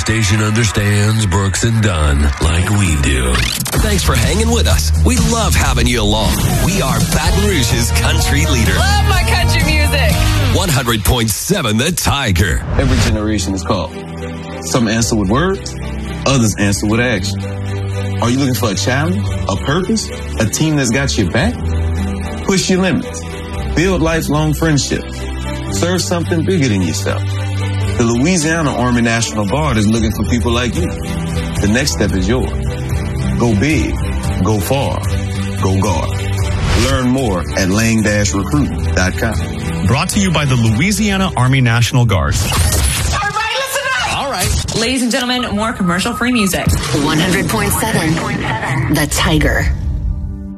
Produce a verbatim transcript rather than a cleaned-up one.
station understands Brooks and Dunn like we do. Thanks for hanging with us. We love having you along. We are Baton Rouge's country leader. Love my country music. one hundred point seven The Tiger. Every generation is called. Some answer with words, others answer with action. Are you looking for a challenge, a purpose, a team that's got your back? Push your limits. Build lifelong friendships. Serve something bigger than yourself. The Louisiana Army National Guard is looking for people like you. The next step is yours. Go big, go far, go guard. Learn more at lang dash recruiting dot com. Brought to you by the Louisiana Army National Guard. Everybody listen up. All right. Ladies and gentlemen, more commercial-free music. one hundred point seven The Tiger.